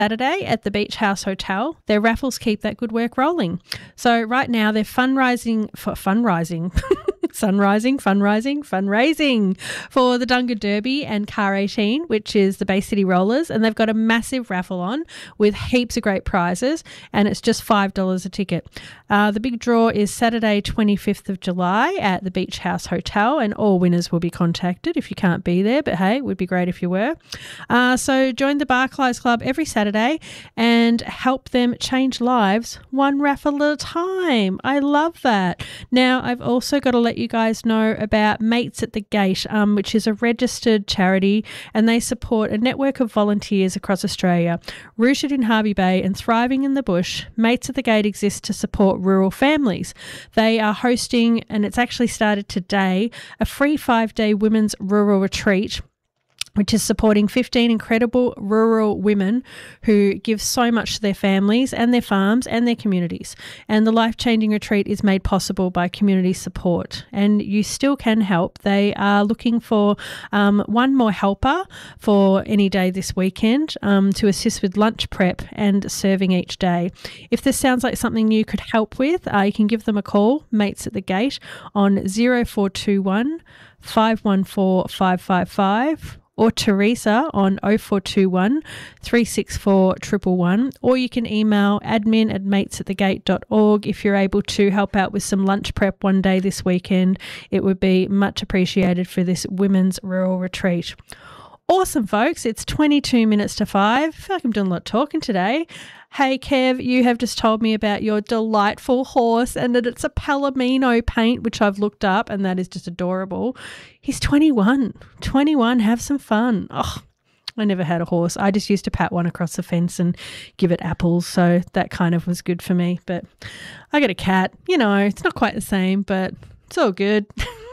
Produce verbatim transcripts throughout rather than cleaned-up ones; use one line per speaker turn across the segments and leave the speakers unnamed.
Saturday at the Beach House Hotel. Their raffles keep that good work rolling. So right now they're fundraising for fundraising. Sunrising, funrising, fundraising for the Dunga Derby and Car eighteen, which is the Bay City Rollers, and they've got a massive raffle on with heaps of great prizes, and it's just five dollars a ticket. Uh, the big draw is Saturday twenty-fifth of July at the Beach House Hotel, and all winners will be contacted if you can't be there, but hey, it would be great if you were. Uh, so join the Barclays Club every Saturday and help them change lives one raffle at a time. I love that. Now, I've also got to let you guys know about Mates at the Gate, um, which is a registered charity, and they support a network of volunteers across Australia. Rooted in Hervey Bay and thriving in the bush, Mates at the Gate exists to support rural families. They are hosting, and it's actually started today, a free five-day women's rural retreat, which is supporting fifteen incredible rural women who give so much to their families and their farms and their communities. And the life-changing retreat is made possible by community support, and you still can help. They are looking for um, one more helper for any day this weekend um, to assist with lunch prep and serving each day. If this sounds like something you could help with, uh, you can give them a call, Mates at the Gate, on zero four two one, five one four, five five five, or Teresa on oh four two one, three six four, one one one, or you can email admin at mates at the gate dot org if you're able to help out with some lunch prep one day this weekend. It would be much appreciated for this women's rural retreat. Awesome, folks. It's twenty-two minutes to five. I feel like I'm doing a lot of talking today. Hey, Kev, you have just told me about your delightful horse and that it's a Palomino paint, which I've looked up, and that is just adorable. He's twenty-one. twenty-one, have some fun. Oh, I never had a horse. I just used to pat one across the fence and give it apples, so that kind of was good for me. But I got a cat. You know, it's not quite the same, but it's all good.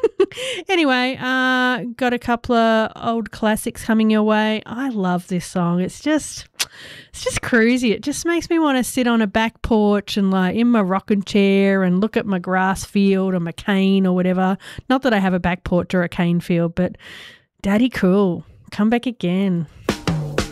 Anyway, uh, got a couple of old classics coming your way. I love this song. It's just, it's just cruisy. It just makes me want to sit on a back porch and like in my rocking chair and look at my grass field or my cane or whatever. Not that I have a back porch or a cane field, but Daddy Cool, come back again.